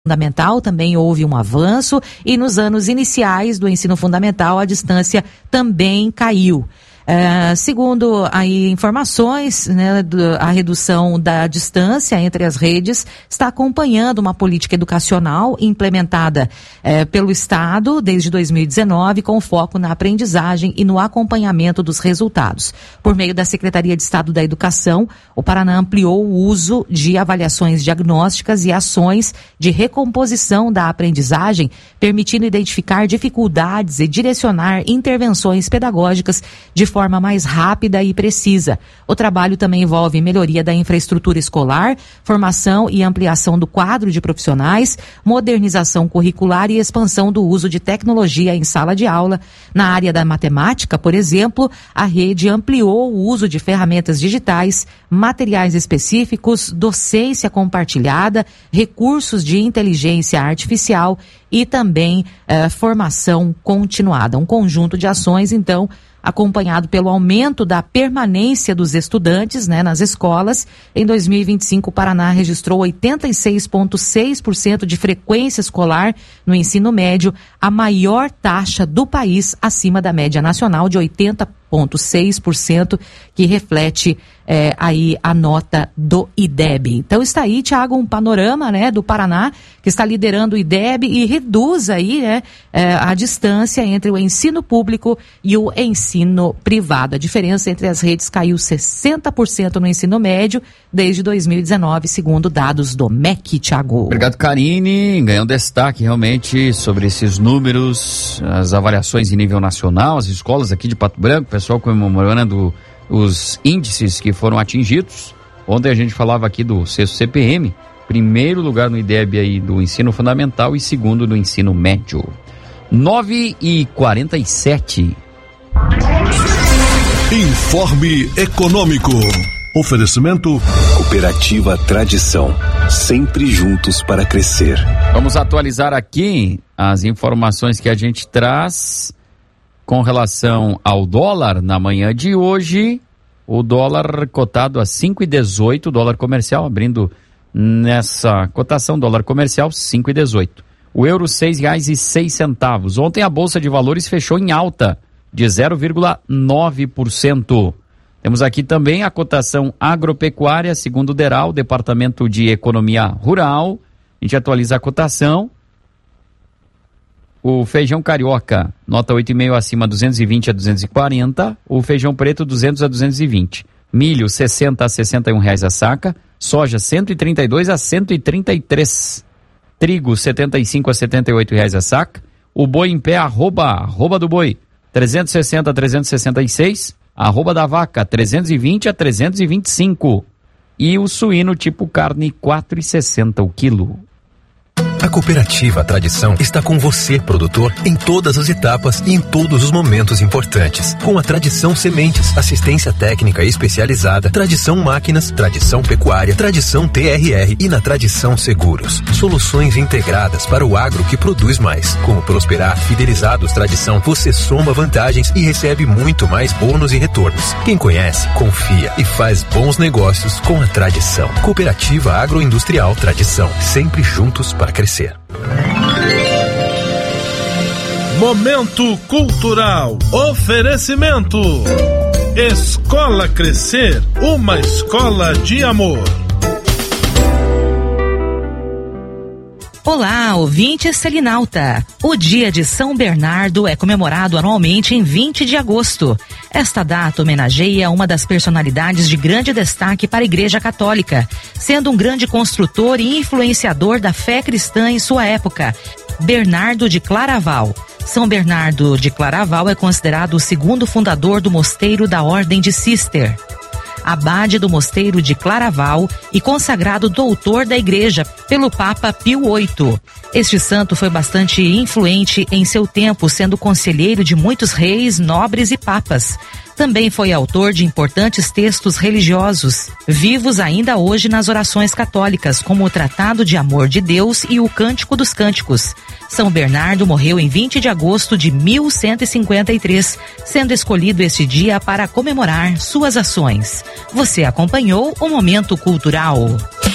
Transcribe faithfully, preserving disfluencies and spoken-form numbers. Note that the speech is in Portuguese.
fundamental também houve um avanço e nos anos iniciais do ensino fundamental a distância também caiu. Uh, segundo aí informações, né, do, a redução da distância entre as redes está acompanhando uma política educacional implementada uh, pelo Estado desde dois mil e dezenove, com foco na aprendizagem e no acompanhamento dos resultados. Por meio da Secretaria de Estado da Educação, o Paraná ampliou o uso de avaliações diagnósticas e ações de recomposição da aprendizagem, permitindo identificar dificuldades e direcionar intervenções pedagógicas de forma forma mais rápida e precisa. O trabalho também envolve melhoria da infraestrutura escolar, formação e ampliação do quadro de profissionais, modernização curricular e expansão do uso de tecnologia em sala de aula. Na área da matemática, por exemplo, a rede ampliou o uso de ferramentas digitais, materiais específicos, docência compartilhada, recursos de inteligência artificial e também eh, formação continuada. Um conjunto de ações, então, acompanhado pelo aumento da permanência dos estudantes, né, nas escolas. Em dois mil e vinte e cinco, o Paraná registrou oitenta e seis vírgula seis por cento de frequência escolar no ensino médio, a maior taxa do país, acima da média nacional de oitenta vírgula seis por cento, que reflete é, aí a nota do I D E B. Então está aí, Tiago, um panorama, né, do Paraná, que está liderando o I D E B e reduz aí, né, é, a distância entre o ensino público e o ensino privado. A diferença entre as redes caiu sessenta por cento no ensino médio desde dois mil e dezenove, segundo dados do M E C, Tiago. Obrigado, Karine. Ganhou destaque realmente sobre esses números, as avaliações em nível nacional, as escolas aqui de Pato Branco, o pessoal comemorando os índices que foram atingidos. Ontem a gente falava aqui do sexto C P M, primeiro lugar no I D E B aí do ensino fundamental e segundo no ensino médio. nove e quarenta e sete. Informe Econômico. Oferecimento Cooperativa Tradição, sempre juntos para crescer. Vamos atualizar aqui as informações que a gente traz com relação ao dólar. Na manhã de hoje, o dólar cotado a cinco e dezoito, dólar comercial, abrindo nessa cotação, dólar comercial cinco e dezoito. O euro seis reais e seis centavos. Ontem a Bolsa de Valores fechou em alta de zero vírgula nove por cento. Temos aqui também a cotação agropecuária, segundo o DERAL, Departamento de Economia Rural. A gente atualiza a cotação. O feijão carioca, nota oito vírgula cinco acima, duzentos e vinte a duzentos e quarenta. O feijão preto, duzentos a duzentos e vinte. Milho, sessenta a sessenta e um reais a saca. Soja, cento e trinta e dois a cento e trinta e três. Trigo, setenta e cinco a setenta e oito reais a saca. O boi em pé, arroba, arroba do boi, trezentos e sessenta a trezentos e sessenta e seis. Arroba da vaca, trezentos e vinte a trezentos e vinte e cinco. E o suíno tipo carne, quatro reais e sessenta o quilo. A Cooperativa Tradição está com você, produtor, em todas as etapas e em todos os momentos importantes. Com a Tradição Sementes, assistência técnica especializada, Tradição Máquinas, Tradição Pecuária, Tradição T R R e na Tradição Seguros. Soluções integradas para o agro que produz mais. Com o Prosperar Fidelizados Tradição, você soma vantagens e recebe muito mais bônus e retornos. Quem conhece, confia e faz bons negócios com a Tradição. Cooperativa Agroindustrial Tradição, sempre juntos para crescer. Momento Cultural. Oferecimento Escola Crescer, uma escola de amor. Olá, ouvinte selinalta. O Dia de São Bernardo é comemorado anualmente em vinte de agosto. Esta data homenageia uma das personalidades de grande destaque para a Igreja Católica, sendo um grande construtor e influenciador da fé cristã em sua época, Bernardo de Claraval. São Bernardo de Claraval é considerado o segundo fundador do mosteiro da Ordem de Cister, abade do mosteiro de Claraval e consagrado doutor da Igreja pelo Papa Pio oito. Este santo foi bastante influente em seu tempo, sendo conselheiro de muitos reis, nobres e papas. Também foi autor de importantes textos religiosos, vivos ainda hoje nas orações católicas, como o Tratado de Amor de Deus e o Cântico dos Cânticos. São Bernardo morreu em vinte de agosto de mil cento e cinquenta e três, sendo escolhido este dia para comemorar suas ações. Você acompanhou o Momento Cultural.